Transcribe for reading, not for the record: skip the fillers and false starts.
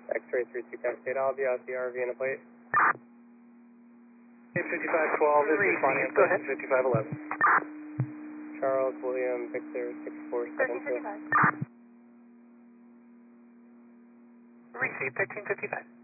X-ray 32 Cascade, I'll be out the RV in a plate. 5512, this is Bonnie, go ahead. 5511. Charles William Victor 6472. 1355. Receive 1355.